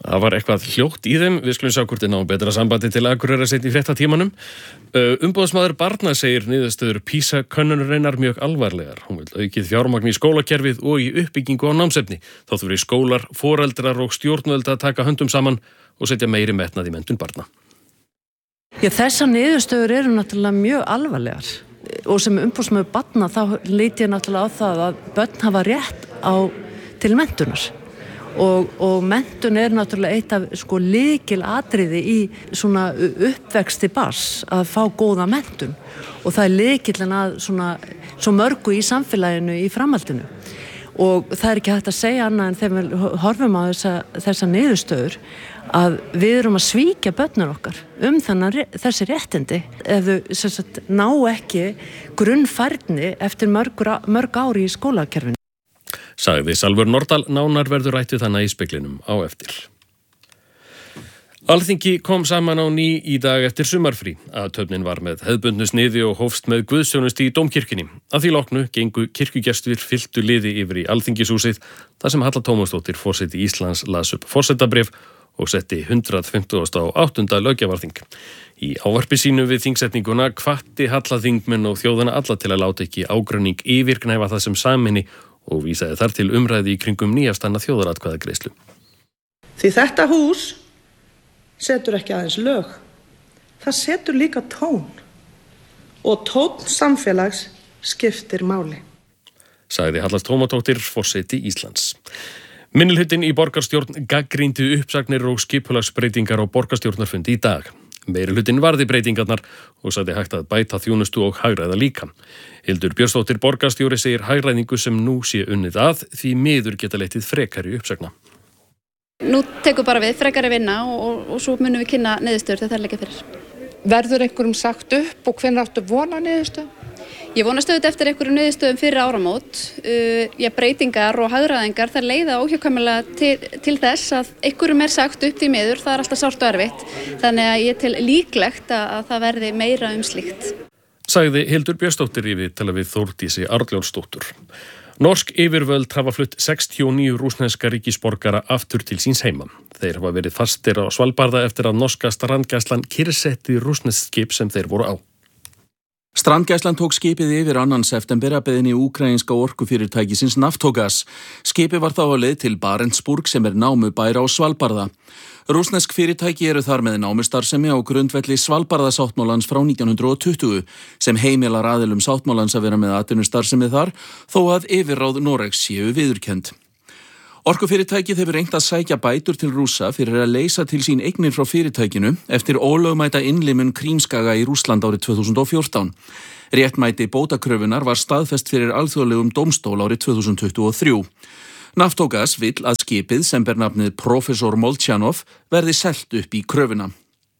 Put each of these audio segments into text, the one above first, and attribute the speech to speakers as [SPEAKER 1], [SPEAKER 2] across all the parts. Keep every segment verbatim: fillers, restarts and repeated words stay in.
[SPEAKER 1] Það var eitthvað hljótt í þeim, við skulum sjá hvort er ná betra sambandi til Akureyrar seinna í fréttatímanum. Uh, umboðsmaður barna segir niðurstöður PISA-könnunarinnar mjög alvarlegar. Hún vill aukið fjármagn í skólakerfið og í uppbyggingu á námsefni. Þá þurfi skólar, foreldrar og stjórnvöld að taka höndum saman og setja meiri metnað í menntun barna.
[SPEAKER 2] Já, þessar niðurstöður eru náttúrulega mjög alvarlegar og sem umboðsmaður barna þá lít ég náttúrulega á það að börn hafa rétt á til menntunar. Og, og menntun er náttúrulega eitt af sko lykil atriði í svona uppvexti barns að fá góða menntun og það er lykillinn að svona svo mörgu í samfélaginu í framhaldinu og það er ekki hægt að segja annað en þegar við horfum á þessa, þessa niðurstöður að við erum að svíkja börnur okkar um þannig þessi réttindi ef þau sem sagt ná ekki grunnfærni eftir mörg, mörg ári í skólakerfinu.
[SPEAKER 1] Sagði Salvör Nordal, nánar verður rætt við þannig í speglinum á eftir. Alþingi kom saman á ný í dag eftir sumarfrí. Athöfnin var með hefðbundnu sniði og hófst með guðsþjónustu í Dómkirkjunni. Að því loknu gengu kirkjugestir fylktu liði yfir í Alþingishúsið, þar sem Halla Tómasdóttir, forseti Íslands, las upp forsetabréf og setti hundrað fimmtugasta og áttunda löggjafarþing. Í ávarpi sínu við þingsetninguna hvatti Halla þingmenn og þjóðina alla til að láta ekki ágreining yfirgnæfa það sem sameininni og vísaði þar til umræði í kringum nýafstanna þjóðaratkvæðagreiðslu.
[SPEAKER 3] Því þetta hús setur ekki aðeins lög, það setur líka tón og tón samfélags skiptir máli.
[SPEAKER 1] Sagði Halla Tómasdóttir, forseti Íslands. Minnihlutinn í borgarstjórn gagnrýndi uppsagnir og skipulagsbreytingar á borgarstjórnarfundi í dag. Meirihlutinn varði breytingarnar og sagði hægt að bæta þjónustu og hagræða líka. Hildur Björnsdóttir borgarstjóri segir hagræðingu sem nú sé unnið að því miður geta leitið frekari uppsagna.
[SPEAKER 4] Nú tekur bara við frekari vinna og, og, og svo munum við kynna niðurstöður þegar það liggja fyrir.
[SPEAKER 5] Verður einhverjum sagt upp og hvenær áttu vona niðurstöð?
[SPEAKER 4] Ég vonast auðvitað eftir einhverjum niðurstöðum fyrir áramót. Uh, ég breytingar og hagræðingar það leiða óhjákvæmilega til, til þess að einhverjum er sagt upp því miður, það er alltaf sárt og erfitt. Þannig að ég tel líklegt að, að það verði meira um slíkt.
[SPEAKER 1] Sagði Hildur Björnsdóttir í viðtali við Þórdísi Arnljótsdóttur. Norsk yfirvöld hafa flutt sextíu og níu rússneska ríkisborgara aftur til síns heima. Þeir hafa verið fastir á Svalbarða eftir að norska strandgæslan kyrrsetti rússneskt skip sem þeir voru á.
[SPEAKER 6] Strandgæslan tók skipið yfir annan september að beiðni úkraínska orkufyrirtækisins Naftogas. Skipið var þá á leið til Barentsburg sem er námubær á Svalbarða. Rússnesk fyrirtæki eru þar með námustarfsemi á grundvelli Svalbarðasáttmálans frá nítján hundrað tuttugu sem heimilar aðilum sáttmálans að vera með atvinnustarfsemi þar þó að yfirráð Noregs séu viðurkennd. Orkufyrirtækið hefur reynt að sækja bætur til Rússa fyrir að leysa til sín eignir frá fyrirtækinu eftir ólögmæta innlimun Krímskaga í Rússland árið tvö þúsund og fjórtán. Réttmæti bótakröfunar var staðfest fyrir alþjóðlegum dómstól árið tvö þúsund tuttugu og þrjú. Naftogas vill að skipið sem ber nafnið Professor Molchanov verði selt upp í kröfuna.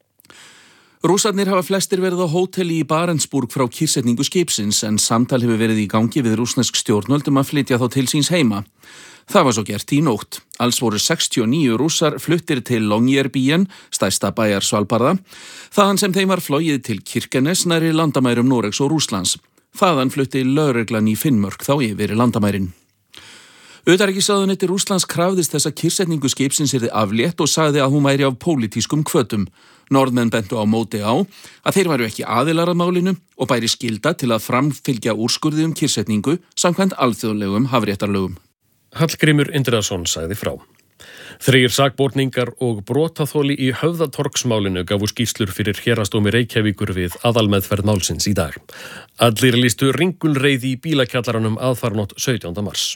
[SPEAKER 6] Rússarnir hafa flestir verið á hóteli í Barentsburg frá kyrrsetningu skipsins en samtal hefur verið í gangi við rússnesk stjórnvöld um að flytja þá til síns heima. Það var svo gert í nótt. Alls voru sextíu og níu rússar fluttir til Longyearbyen, stærsta bæjar Svalbarða, þaðan sem þeim var flogið til Kirkenes nærri landamærum Noregs og Rússlands. Þaðan flutti lögreglan í Finnmörk þá yfir landamærin. Utanríkisráðuneyti Rússlands krafðist þess að kyrrsetningu skipsins yrði aflétt og sagði að hún væri af pólitískum hvötum. Norðmenn bentu á móti á að þeir væru ekki aðilar að málinu og bæri skylda til að framfylgja úrskurði um kyrrsetningu samkvæmt alþjóðlegum hafréttarlögum.
[SPEAKER 1] Hallgrímur Indriðason sagði frá. Þrír sakborningar og brotaþoli í Höfðatorgsmálinu gafu skýrslur fyrir héraðsdómi Reykjavíkur við aðalmeðferð málsins í dag. Allir lýstu ringulreiði í bílakjallaranum aðfarnótt sautjánda mars.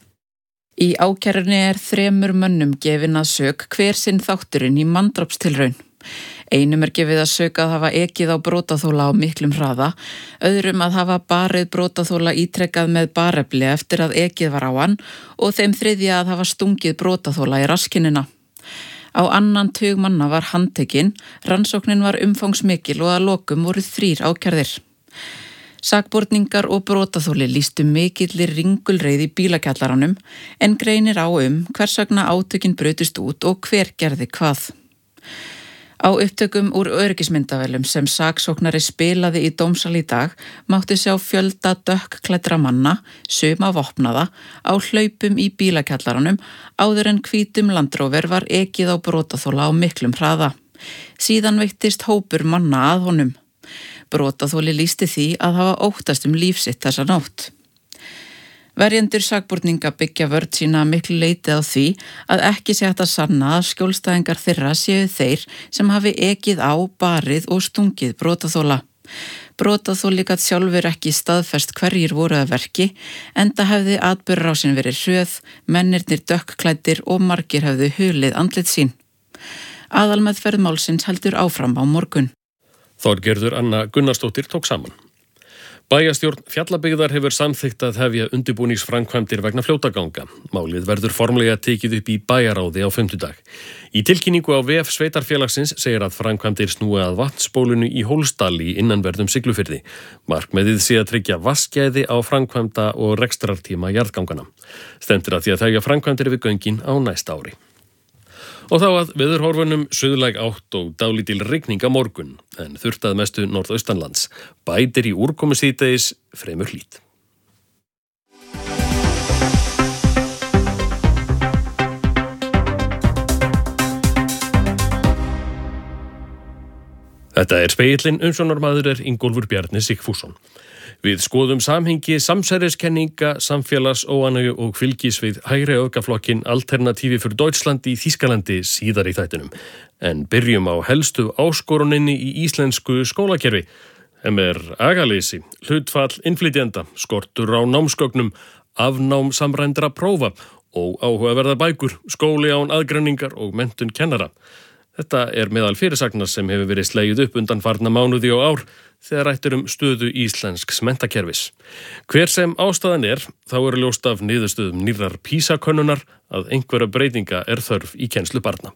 [SPEAKER 7] Í ákærunni er þremur mönnum gefin að sök hver sinn þátturinn í manndrápstilraun. Einum er gefið að sök að hafa ekið á brotaþola á miklum hraða, öðrum að hafa barið brotaþola ítrekkað með barefli eftir að ekið var á hann og þeim þriðja að hafa stungið brotaþola í rasskinnina. Á annan tug manna var handtekinn, rannsóknin var umfangsmikil og að lokum voru þrír ákærðir. Sakborningar og brotaþoli lýstu mikillir ringulreið í bílakjallaranum en greinir á um hvers vegna átökin brutust út og hver gerði hvað. Á upptökum úr öryggismyndavélum sem saksóknari spilaði í dómsal í dag mátti sjá fjölda dökkklæddra manna, suma vopnaða, á hlaupum í bílakjallaranum áður en hvítum Land Rover var ekið á brotaþola á miklum hraða. Síðan veittist hópur manna að honum. Brotaþoli lýsti því að hafa óttast um líf sitt þessa nótt. Verjendur sakborninga byggja vörn sína miklu leyti á því að ekki sé hægt að sanna að skjólstæðingar þeirra séu þeir sem hafi ekið á, barið og stungið brotaþola. Brotaþoli gat sjálfur ekki staðfest hverjir voru að verki, enda hefði atburðarásin verið hröð, mennirnir dökkklæddir og margir hefðu hulið andlit sín. Aðalmeðferð málsins heldur áfram á morgun.
[SPEAKER 1] Þorgerður Anna Gunnarsdóttir tók saman. Bæjarstjórn Fjallabyggðar hefur samþykkt að hefja undirbúningsframkvæmdir vegna fljótaganga. Málið verður formlega tekið upp í bæjaráði á fimmtudag. Í tilkynningu á vef sveitarfélagsins segir að framkvæmdir snúi að vatnsbólunu í Hólsdal í innanverðum Siglufirði. Markmiðið sé að tryggja vatnsgæði á framkvæmda og rekstrartíma jarðgangana. Stendur að því að hefja framkvæmdir við göngin á næsta ári. Og þá að veðurhorfunum suðlæg átt og dálítil rigning á morgun, en þurft að mestu norðaustanlands. Bætir í úrkomu síðdegis fremur hlýtt. Þetta er Spegillinn, umsjónarmaður er Ingólfur Bjarni Sigfússon. Við skoðum samhengi samsæriskenninga, samfélagsóánægju og fylgis við hægri öfgaflokkin Alternatífi für Deutschland í Þýskalandi síðar í þættinum. En byrjum á helstu áskoruninni í íslensku skólakerfi. Em er agaleysi, hlutfall innflytjenda, skortur á námsgögnum, afnám samræmdra prófa og áhugaverða bækur, skóli án aðgreiningar og menntun kennara. Þetta er meðal fyrirsagnar sem hefur verið slegið upp undanfarna mánuði og ár þegar rætt er um stöðu íslensks menntakerfis. Hver sem ástæðan er, þá er ljóst af niðurstöðum nýrrar PISA-könnunar að einhverja breytinga er þörf í kennslu barna.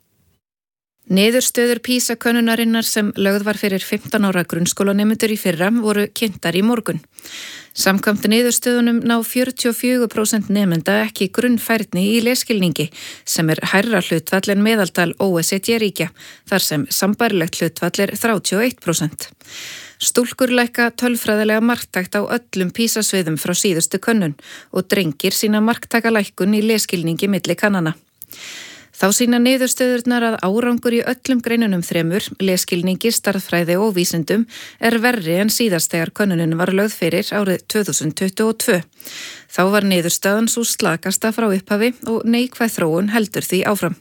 [SPEAKER 8] Niðurstöður PISA-könnunarinnar sem lögð var fyrir fimmtán ára grunnskólanemendur í fyrra voru kynntar í morgun. Samkvæmt niðurstöðunum ná fjörutíu og fjögur prósent nemenda ekki grunnfærni í lesskilningi sem er hærra hlutfall en meðaltal O E C D-ríkja, þar sem sambærilegt hlutfall er þrjátíu og eitt prósent. Stúlkur lækka tölfræðilega marktækt á öllum PISA-sviðum frá síðustu könnun og drengir sína marktakalækkun í lesskilningi milli kannana. Þá sýna niðurstöðurnar að árangur í öllum greinunum þremur, lesskilningi, stærðfræði og vísindum, er verri en síðast þegar könnunin var lögð fyrir árið tvö þúsund tuttugu og tvö. Þá var niðurstaðan sú slakasta frá upphafi og neikvæð þróun heldur því áfram.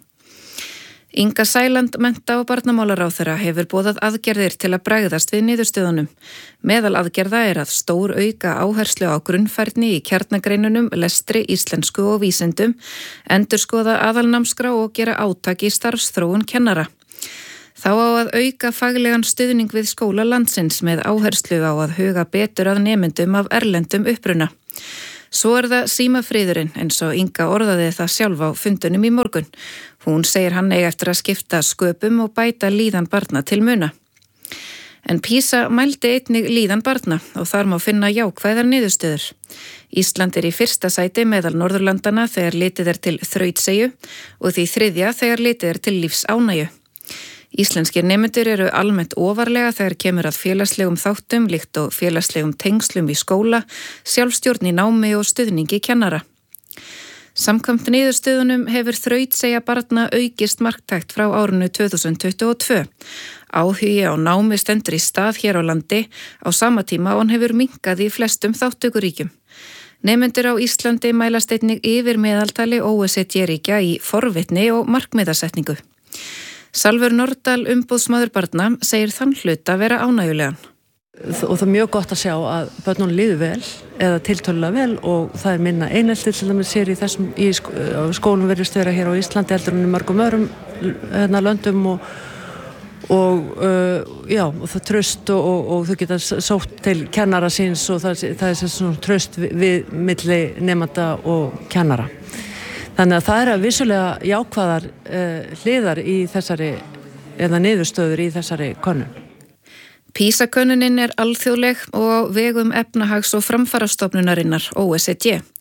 [SPEAKER 8] Inga Sæland, mennta- og barnamálaráðherra, hefur boðað aðgerðir til að bregðast við niðurstöðunum. Meðal aðgerða er að stór auka áherslu á grunnfærni í kjarnagreinunum, lestri, íslensku og vísindum, endurskoða aðalnámskrá og gera átak í starfsþróun kennara. Þá á að auka faglegan stuðning við skóla landsins með áherslu á að huga betur að nemendum af erlendum uppruna. Svo er það símafriðurinn, eins og Inga orðaði það sjálf á fundunum í morgun. Hún segir hann eiga eftir að skipta sköpum og bæta líðan barna til muna. En PISA mældi einnig líðan barna og þar má finna jákvæðar niðurstöður. Ísland er í fyrsta sæti meðal Norðurlandana þegar litið er til þrautseigju og því þriðja þegar litið er til lífsánægju. Íslenskir nemendur eru almennt ofarlega þegar kemur að félagslegum þáttum líkt og félagslegum tengslum í skóla, sjálfstjórn í námi og stuðningi kennara. Samkvæmt niðurstöðunum hefur þrautseigja barna aukist marktækt frá árinu tvö þúsund tuttugu og tvö. Áhugi á námi stendur í stað hér á landi á sama tíma og hann hefur minnkað í flestum þátttökuríkjum. Nemendur á Íslandi mælast einnig yfir meðaltali O E C D-ríkja í forvitni og markmiðasetningu. Salvör Nordal, umboðsmaður barna, segir þann hluta vera ánægjulegan.
[SPEAKER 2] Og það er mjög gott að sjá að börnunum líður vel eða tiltölulega vel og það er minna einelti til dæmis sér í þessum í skólum verðist vera hér á Íslandi heldur en í mörgum öðrum hérna, löndum og, og uh, já, og það traust og, og, og þau geta sótt til kennara síns og það, það er svona traust við, við milli nemanda og kennara. Þannig að það er að vissulega jákvæðar uh, hliðar í þessari, eða niðurstöður í þessari könnun.
[SPEAKER 8] PISA-könnunin er alþjóðleg og á vegum efnahags- og framfarastofnunarinnar O E C D.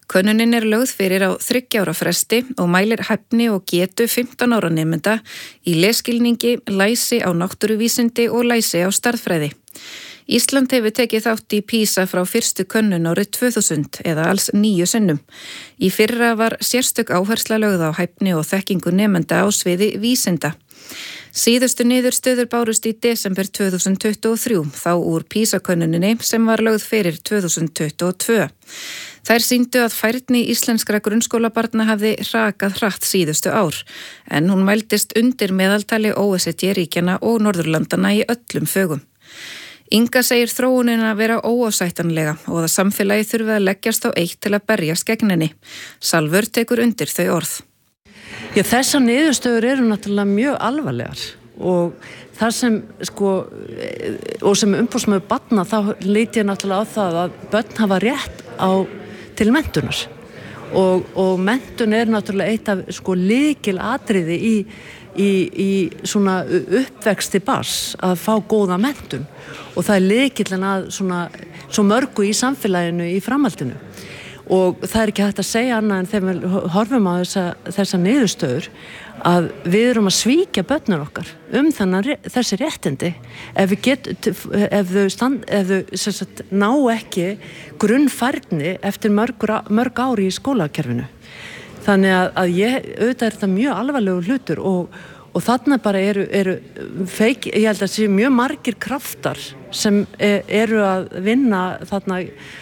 [SPEAKER 8] Könnunin er lögð fyrir á þriggja ára fresti og mælir hæfni og getu fimmtán ára nemenda í lesskilningi, læsi á náttúruvísindi og læsi á stærðfræði. Ísland hefur tekið þátt í PISA frá fyrstu könnun árið tvö þúsund eða alls níu sinnum. Í fyrra var sérstök áhersla lögð á hæfni og þekkingu nemenda á sviði vísinda. Síðustu niðurstöður bárust í desember tvö þúsund tuttugu og þrjú, þá úr PISA-könnuninni sem var lögð fyrir tvö þúsund tuttugu og tvö. Þær sýndu að færni íslenskra grunnskólabarna hafði hrakað hratt síðustu ár, en hún mældist undir meðaltali O E C D-ríkjana og Norðurlandana í öllum fögum. Inga segir þróunina vera óásættanlega og að samfélagi þurfi að leggjast á eitt til að berjast gegn henni. Salvör tekur undir þau orð.
[SPEAKER 2] Já, þessar niðurstöður eru náttúrulega mjög alvarlegar og það sem sko og sem umboðsmaður barna þá leit ég náttúrulega á það að börn hafa rétt á til menntunar og, og menntun er náttúrulega eitt af sko lykil atriði í, í, í svona uppvexti barns að fá góða menntun og það er lykillinn að svona svo mörgu í samfélaginu í framhaldinu. Og það er ekki hægt að segja annað en þegar við horfum á þessa, þessa niðurstöður að við erum að svíkja börnur okkar um þennan, þessi réttindi ef við get, ef þau, stand, ef þau sagt, ná ekki grunnfærni eftir mörg, mörg ári í skólakerfinu. Þannig að, að ég, auðvitað er þetta mjög alvarlegur hlutur og, og þarna bara eru, eru feik, ég held að það séu mjög margir kraftar sem eru að vinna þarna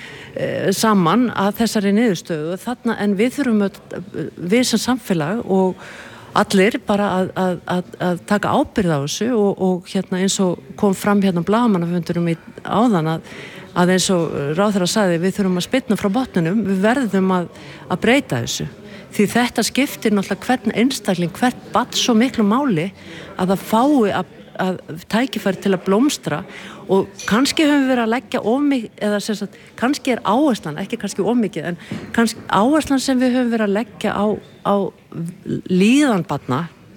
[SPEAKER 2] saman að þessari niðurstöðu þarna, en við þurfum að, við sem samfélag og allir bara að, að, að, að taka ábyrgð á þessu og, og hérna eins og kom fram hérna blaðamannafundurum í áðan að, að eins og ráðherra sagði við þurfum að spyrna frá botninum, við verðum að, að breyta þessu því þetta skiptir náttúrulega hvern einstakling, hvert barn svo miklu máli að það fái að að tækifæri til að blómstra og kannski höfum við verið að leggja of mikið eða sem sagt, kannski er áherslan ekki kannski of mikið, en kannski áherslan sem við höfum verið að leggja á, á líðan barna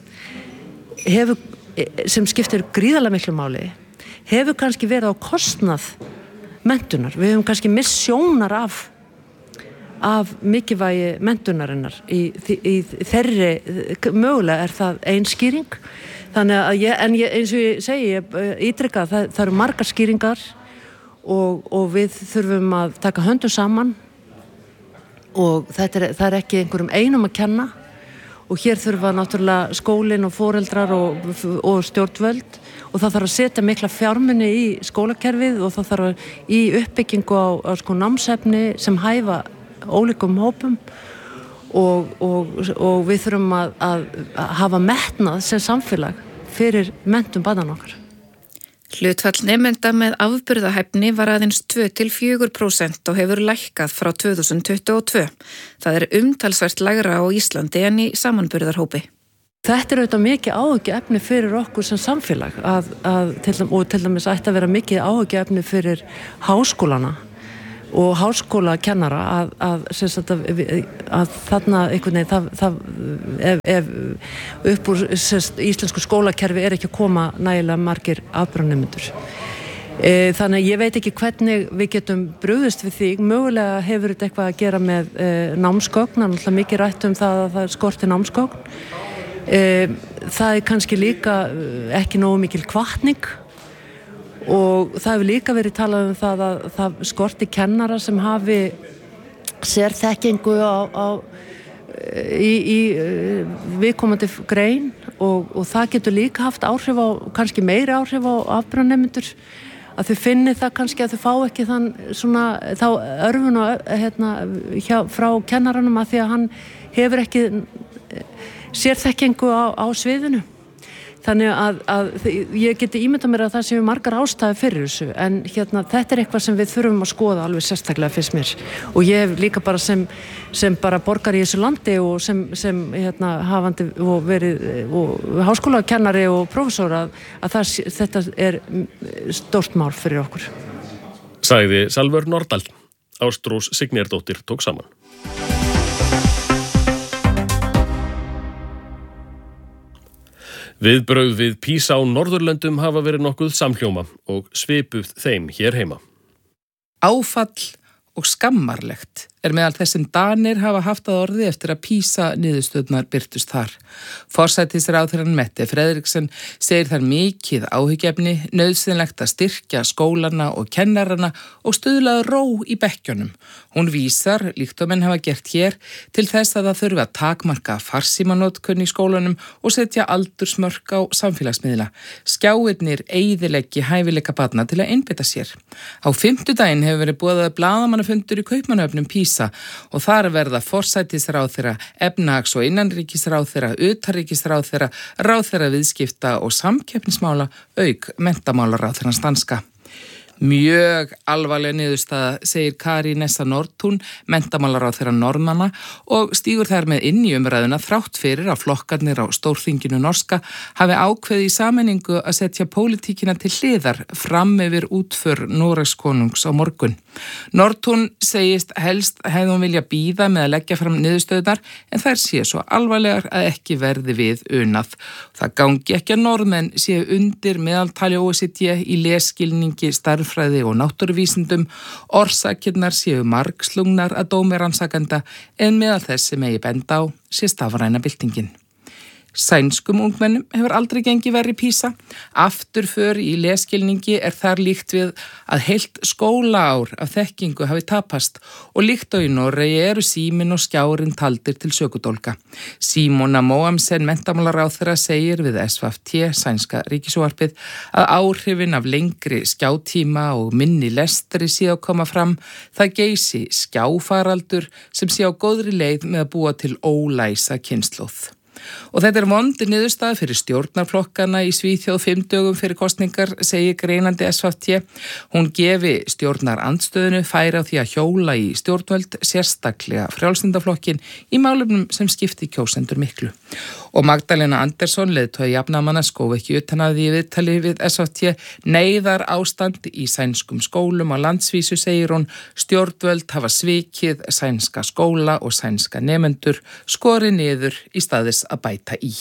[SPEAKER 2] hefur, sem skiptir gríðarlega miklu máli hefur kannski verið á kostnað menntunar, við höfum kannski misst sjónar af af mikilvægi menntunarinnar í, í, í þeirri, mögulega er það ein skýring. Þannig að ég, en ég, eins og ég segi, ég ítreka, það, það eru margar skýringar og, og við þurfum að taka höndum saman og þetta er, það er ekki einhverjum einum að kenna og hér þurfa náttúrulega skólinn og foreldrar og, og stjórnvöld og það þarf að setja mikla fjármuni í skólakerfið og það þarf að í uppbyggingu á, á sko námsefni sem hæfa ólíkum hópum og, og, og við þurfum að, að, að hafa metnað sem samfélag fyrir menntun barnanna okkar.
[SPEAKER 8] Hlutfall nemenda með afburðahæfni var aðeins tvö til fjögur prósent og hefur lækkað frá tvö þúsund tuttugu og tvö. Það er umtalsvert lægra á Íslandi en í samanburðarhópi.
[SPEAKER 2] Þetta er auðvitað mikið áhyggjuefni fyrir okkur sem samfélag að, að, til, og til dæmis ætti að vera mikið áhyggjuefni fyrir háskólana og háskólakennara að, að, sagt, að, að þarna einhvern veginn það, það, ef, ef upp úr sagt, íslensku skólakerfi er ekki að koma nægilega margir afbráðnemendur. E, þannig að ég veit ekki hvernig við getum brugðist við því, mögulega hefur þetta eitthvað að gera með e, námsgögn, alltaf mikið rætt um það að það skorti námsgögn. E, það er kannski líka ekki nógu mikil hvatning og það hefur líka verið talað um það að það skorti kennara sem hafi sérþekkingu á, á í, í viðkomandi grein og, og það getur líka haft áhrif á, kannski meiri áhrif á afbráðnemendur að þau finni það kannski að þau fá ekki þann svona þá örfun og hérna hjá, frá kennaranum að því að hann hefur ekki sérþekkingu á, á sviðinu. Þannig að, að ég geti ímyndað mér að það séu margar ástæður fyrir þessu en hérna þetta er eitthvað sem við þurfum að skoða alveg sérstaklega fyrst mér og ég hef líka bara sem, sem bara borgar í þessu landi og sem, sem hérna hafandi og verið og háskólakennari og prófessor að, að það, þetta er stórt mál fyrir okkur.
[SPEAKER 1] Sagði Salvör Nordal. Ástrós Signérdóttir tók saman. Viðbrögð við PISA á Norðurlöndum hafa verið nokkuð samhljóma og svipuð þeim hér heima.
[SPEAKER 9] Áfall og skammarlegt. er meðal þessum Danir hafa haft að orði eftir að PISA niðurstöðnar birtust þar. Forsætisráðherrann Mette Frederiksen segir þar mikið áhyggjefni, nauðsynlegt að styrkja skólana og kennarana og stuðla ró í bekkjunum. Hún vísar, líkt og menn hafa gert hér, til þess að það þurfi að takmarka farsímanótkun í skólanum og setja aldursmörk á samfélagsmiðla. Skjáirnir eyðileggi hæfileika barna til að einbeita sér. Á fimmtudaginn hefur verið boðað blaðamannafundur í Kaupmannahöfn PISA og þar verða forsætisráðherra, efnahags- og innanríkisráðherra, utanríkisráðherra, ráðherra viðskipta og samkeppnismála auk menntamálaráðherrans danska. Mjög alvarleg niðurstaða, segir Kari Nessa Nordtún, menntamálaráðherra Norðmanna og stígur þær með inn í umræðuna þrátt fyrir að flokkarnir á Stórþinginu norska hafi ákveði í sameiningu að setja pólitíkina til hliðar fram yfir útför Noregskonungs á morgun. Nordtún segist helst hefði hún vilja bíða með að leggja fram niðurstöðunar en þær séu svo alvarlegar að ekki verði við unað. Það gangi ekki að norðmenn séu undir meðaltali O E C D í lesskilningi, starffræði og náttúruvísindum, orsakirnar séu margslungnar að dómi rannsakenda en meðal þess sem eigi benda á sé stafræna byltingin. Sænskum ungmennum hefur aldrei gengið verri PISA. Afturför í lesskilningi er þar líkt við að heilt skólaár af þekkingu hafi tapast og líkt og í Noregi eru síminn og skjárin taldir til sökudólka. Símona Mohamsen, menntamálaráðherra, segir við S V T, sænska ríkisúvarpið, að áhrifin af lengri skjátíma og minni lestri sé að koma fram. Það geysi skjáfaraldur sem sé á góðri leið með að búa til ólæsa kynslóð. Og þetta er vondi niðurstaða fyrir stjórnarflokkana í Svíþjóð fimm dögum fyrir kosningar, segir greinandi S V T. Hún gefi stjórnarandstöðinu færi á því að hjóla í stjórnvöld, sérstaklega frjálslyndaflokkin, í málefnum sem skipti kjósendur miklu. Og Magdalena Andersson, leiðtogi jafnaðarmanna, skóf ekki utan að því viðtali við S V T. Neyðar ástand í sænskum skólum á landsvísu, segir hún. Stjórnvöld hafa svikið sænska skóla og sænska nemendur, skorið niður í staðis að bæta í.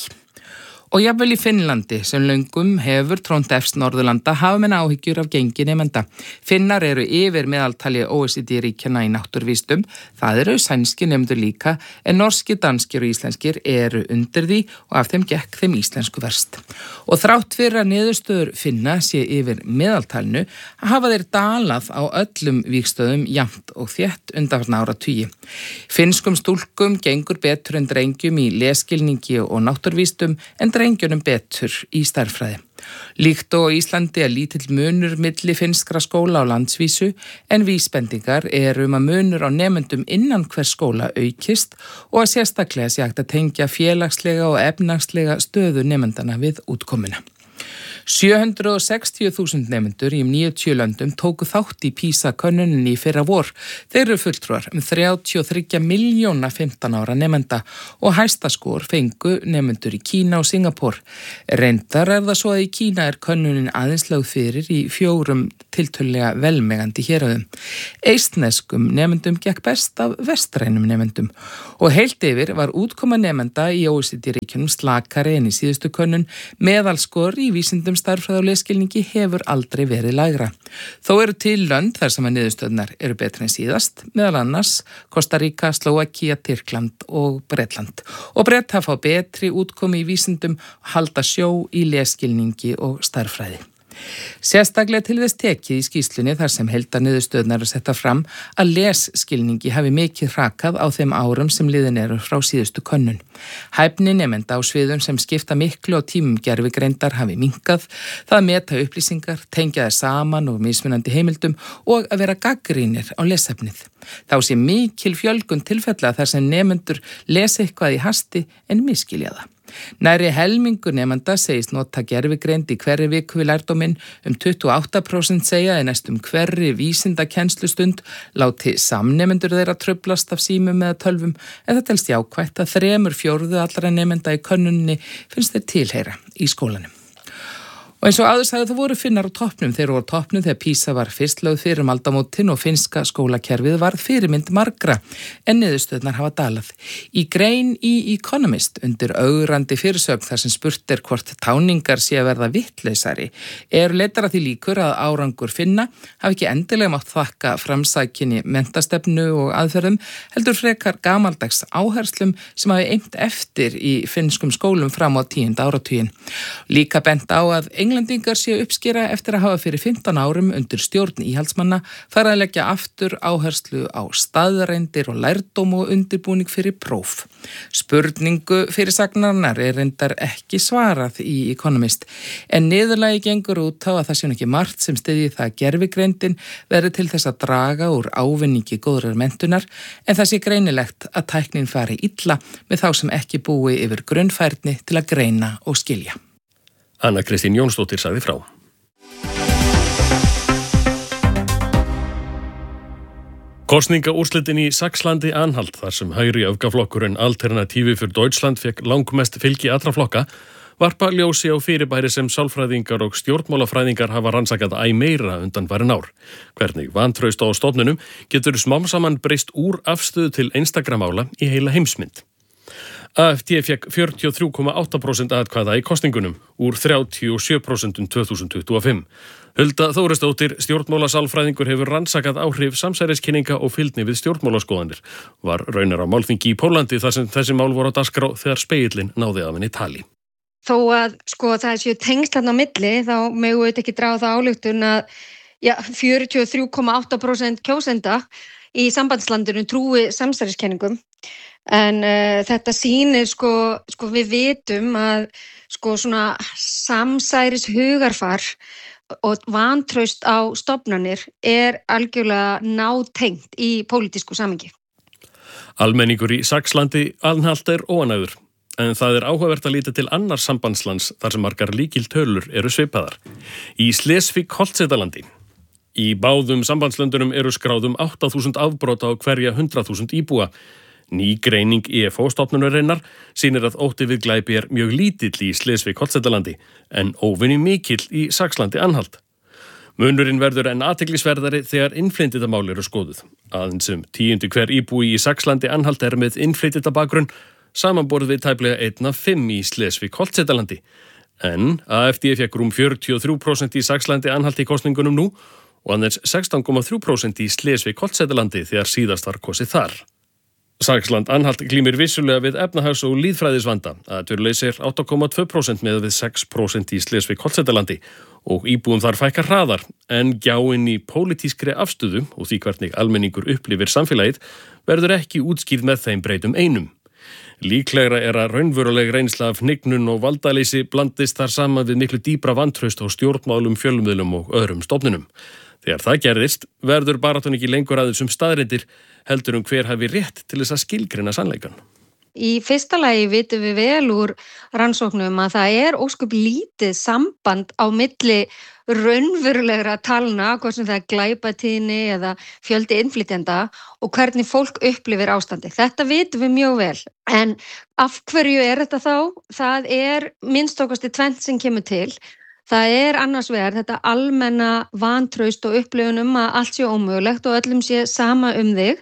[SPEAKER 9] Og jafnvel í Finnlandi sem löngum hefur trónt efst Norðurlanda hafa menn áhyggjur af gengi nemenda. Finnar eru yfir meðaltali O E C D-ríkjana í náttúruvísindum, það eru sænski nemendur líka, en norski, danskir og íslenskir eru undir því og af þeim gekk þeim íslensku verst. Og þrátt fyrir að niðurstöður Finna sé yfir meðaltalinu hafa þeir dalað á öllum vígstöðum jafnt og þétt undanfarna áratugi. Finnskum stúlkum gengur betur en drengjum í lesskilningi og náttúruvísindum en drengjunum betur í stærðfræði. Líkt og Íslandi er lítill munur milli finnskra skóla á landsvísu en vísbendingar eru um að munur á nemendum innan hver skóla aukist og að sérstaklega sé hægt að tengja félagslega og efnagslega stöðu nemendana við útkomuna. sjö hundruð sextíu þúsund nemendur í um níutíu löndum tóku þátt í PISA-könnuninni í fyrra vor. Þeir eru fulltrúar um þrjátíu og þriggja milljóna fimmtán ára nemenda og hæsta skor fengu nemendur í Kína og Singapúr. Reyndar er það svo að í Kína er könnunin aðeins lögð fyrir í fjórum tiltölulega velmegandi héruðum. Eistneskum nemendum gekk best af vestrænum nemendum og heilt yfir var útkoma nemenda í O E C D-ríkjunum slakari en í síðustu könnun. Meðalskor í vísindum starffræði og lesskilningi hefur aldrei verið lægra. Þó eru til lönd þar sem að niðurstöðnar eru betri en síðast, meðal annars Kosta Ríka, Slóvakía, Tyrkland og Bretland. Og Bretar fá betri útkomi í vísindum, halda sjó í lesskilningi og starffræði. Sérstaklega til þess tekið í skýrslunni þar sem heildarniðurstöðnar eru setta fram að lesskilningi hafi mikið hrakað á þeim árum sem liðin eru frá síðustu könnun. Hæfni nemenda á sviðum sem skipta miklu á tímum gervigreindar hafi minkað, það að meta upplýsingar, tengja þær saman og mismunandi heimildum og að vera gaggrínir á lesefnið. Þá sé mikil fjölgun tilfella þar sem nemendur lesa eitthvað í hasti en miskilja það. Næri helmingur nemenda segist nota gervigreind í hverri viku við lærdóminn, um tuttugu og átta prósent segja en næstum hverri vísindakennslustund láti samnemendur þeirra tröflast af símum eða tölvum, en það telst jákvætt að þremur fjórðu allra nemenda í könnuninni finnst þeir tilheyra í skólanum. Og eins og áður sagði það voru Finnar á toppnum. Þeir voru á toppnum þegar PISA var fyrst lögð fyrir um aldamótin og finnska skólakerfið varð fyrirmynd margra en niðurstöðnar hafa dalað. Í grein í Economist undir augrandi fyrirsögn þar sem spurt er hvort táningar sé að verða vittlausari er leitar að því líkur að árangur Finna hafi ekki endilega mátt þakka framsækinni menntastefnu og aðferðum heldur frekar gamaldags áherslum sem hafi eimt eftir í finnskum skólum fram á tíunda áratuginn. Líka bent á að Englendingar séu uppskera eftir að hafa fyrir fimmtán árum undir stjórn íhaldsmanna fara að leggja aftur áherslu á staðreindir og lærdóm og undirbúning fyrir próf. Spurningu fyrir sagnarnar er reyndar ekki svarað í Economist en niðurlagi gengur út á að það sé ekki margt sem styðji það að gervigreindin verði til þess að draga úr ávinningi góðrar menntunar en það sé greinilegt að tæknin fari illa með þá sem ekki búi yfir grunnfærni til að greina og skilja.
[SPEAKER 1] Anna Kristín Jónsdóttir sagði frá. Kosningaúrslitin í Saxlandi-Anhalt þar sem hægri öfgaflokkurinn Alternative für Deutschland fekk langmest fylgi allra flokka varpa ljósi á fyrirbæri sem sálfræðingar og stjórnmálafræðingar hafa rannsakað æ meira undanfarin ár. Hvernig vantraust á stofnunum getur smám saman breyst úr afstöðu til einstakra mála í heila heimsmynd. A F D fekk fjörutíu og þrjú komma átta prósent atkvæða í kosningunum úr þrjátíu og sjö prósent tvö þúsund tuttugu og fimm. Hulda Þórisdóttir, stjórnmálasálfræðingur hefur rannsakað áhrif samsæriskenninga og fylgni við stjórnmálaskoðanir. Var raunar á málþingi í Pólandi þar sem þessi mál voru á dagskrá þegar spegillinn náði af henni tali.
[SPEAKER 10] Þó að sko það séu tengslan á milli þá megum við ekki draga það ályktun að ja, fjörutíu og þrjú komma átta prósent kjósenda í sambandslandinu trúi samsæriskenningum. En uh, þetta sýnir sko, sko við vitum að sko svona samsæris hugarfar og vantraust á stofnanir er algjörlega nátengt í pólitísku samhengi.
[SPEAKER 1] Almenningur í Saxlandi-Anhalt er óánægður, en það er áhugavert að líta til annars sambandslands þar sem margar líkiltölur eru svipaðar. Í Schleswig-Holtsetalandi. Í báðum sambandslöndunum eru skráðum átta þúsund afbrot á hverja hundrað þúsund íbúa. Ný greining E F O-stofnunarinnar sýnir að ótti við glæpi er mjög lítill í Schleswig-Holtsetalandi en óvenju mikill í Saxlandi-Anhalt. Munurinn verður enn athyglisverðari þegar innflytjendamál eru skoðuð. Aðeins um tíundi hver íbúi í Saxlandi-Anhalt er með innflytjendabakgrunn, samanborið við tæplega einn af fimm í Schleswig-Holtsetalandi. En A F D fekk rúm fjörutíu og þrjú prósent í Saxlandi-Anhalt í kosningunum nú og aðeins sextán komma þrjú prósent í Schleswig-Holtsetalandi þegar síðast var kosið þar. Saxland-Anhalt glímir vissulega við efnahags- og lýðfræðisvanda. Atvinnuleysi er átta komma tvö prósent með við sex prósent í Schleswig-Holtsetalandi og íbúum þar fækkar hraðar en gjáinn í pólitískri afstöðu og því hvernig almenningur upplifir samfélagið verður ekki útskýrð með þeim breytum einum. Líklegra er að raunveruleg reynsla af hnignun og valdaleysi blandist þar saman við miklu dýpra vantraust á stjórnmálum, fjölmiðlum og öðrum stofnunum. Þegar það gerðist verður baráttan ekki lengur aðeins um staðreyndir heldur um hver hafi rétt til þess að skilgreina sannleikann.
[SPEAKER 10] Í fyrsta lagi vitum við vel úr rannsóknum að það er ósköp lítið samband á milli raunverulegra talna, hvort sem það er glæpatíðni eða fjöldi innflytjenda og hvernig fólk upplifir ástandi. Þetta vitum við mjög vel. En af hverju er þetta þá? Það er minnst okkasti tvennt sem kemur til. Það er annars vegar þetta almenna vantraust og upplifunum að allt sé ómögulegt og öllum sé sama um þig,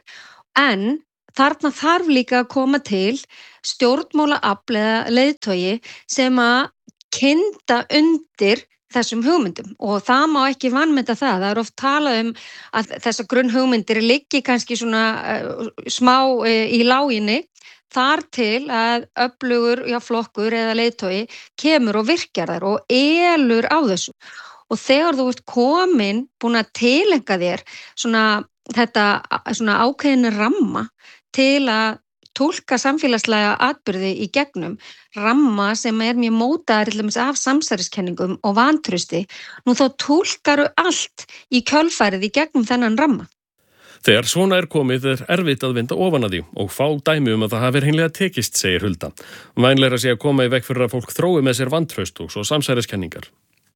[SPEAKER 10] en þarna þarf líka að koma til stjórnmálaafl eða leiðtogi sem að kynda undir þessum hugmyndum og það má ekki vanmeta það. Það er oft talað um að þessar grunnhugmyndir liggi kannski svona uh, smá uh, í láginni þar til að öflugur já, flokkur eða leiðtogi kemur og virkjar þær og elur á þessu. Og þegar þú ert komin búin að tilenga þér svona, þetta svona ákveðin ramma til að túlka samfélagslega atburði í gegnum, ramma sem er mjög mótaður af samsæriskenningum og vantrausti, nú þá túlkaru allt í kjölfærið í gegnum þennan ramma.
[SPEAKER 1] Þegar svona er komið er erfitt að vinda ofan að því og fá dæmi um að það hafi hreinlega tekist, segir Hulda. Vænlegra sé að koma í veg fyrir að fólk þrói með sér vantraust og svo samsæriskenningar.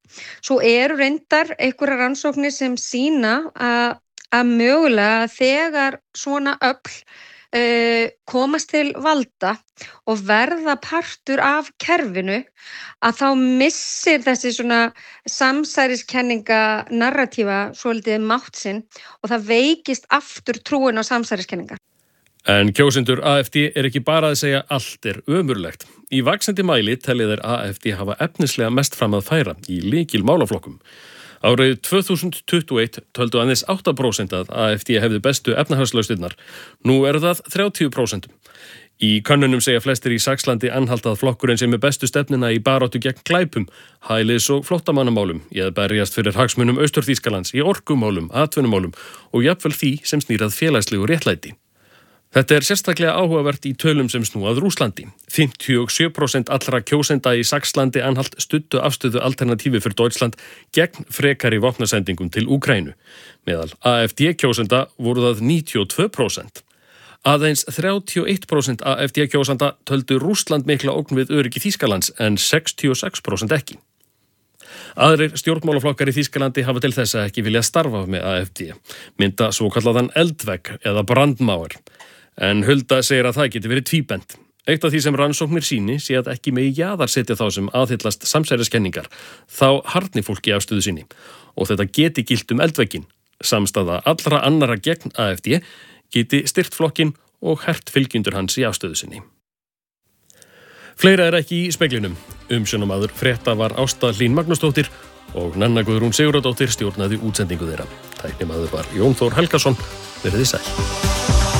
[SPEAKER 10] Svo eru reyndar einhverjar rannsóknir sem sýna að, að mögulega þegar svona öfl uh, komast til valda og verða partur af kerfinu að þá missir þessi svona samsæriskenninga narratífa svolítið mátt sinn og það veikist aftur trúin á samsæriskenningar.
[SPEAKER 1] En kjósendur A F D er ekki bara að segja allt er ömurlegt. Í vaxandi mæli telja þeir A F D hafa efnislega mest fram að færa í lykil málaflokkum. Árið tvö þúsund tuttugu og eitt töldu aðeins átta prósent að A F D hefði bestu efnahagslausnirnar. Nú eru það þrjátíu prósent. Í könnunum segja flestir í Saxlandi anhaldað flokkurinn sem er bestu stefnina í baráttu gegn glæpum, hælis- og flóttamannamálum, í að berjast fyrir hagsmunum Austur-Þýskalands, í orkumálum, atvinnumálum og jafnvel því sem snýrað félagslegu réttlæti. Þetta er sérstaklega áhugavert í tölum sem snúað Rússlandi. fimmtíu og sjö prósent allra kjósenda í Saxlandi anhalt studdu afstöðu alternatífi fyrir Deutschland gegn frekari vopnasendingum til Úkraínu. Meðal A F D kjósenda voru það níutíu og tvö prósent. Aðeins þrjátíu og eitt prósent A F D kjósenda töldu Rússland mikla ógn við öryggi Þýskalands en sextíu og sex prósent ekki. Aðrir stjórnmálaflokkar í Þýskalandi hafa til þess að ekki vilja starfa með A F D, mynda svo kallaðan eldvegg eða brandmáir. En Hulda segir að það geti verið tvíbent. Eitt af því sem rannsóknir síni sé að ekki megi jaðarsetja þá sem aðhyllast samsæriskenningar, þá harðni fólki afstöðu sinni. Og þetta geti gilt um eldveggin. Samstaða allra annara gegn A F D geti styrt flokkin og hert fylgjundur hans í afstöðu sinni. Fleira er ekki í speglinum. Umsjónamaður frétta var Ásta Hlín Magnúsdóttir og Nanna Guðrún Sigurðardóttir stjórnaði útsendingu þeirra. Tæknimaður var Jón Þór Helgason. Verið þið sæl.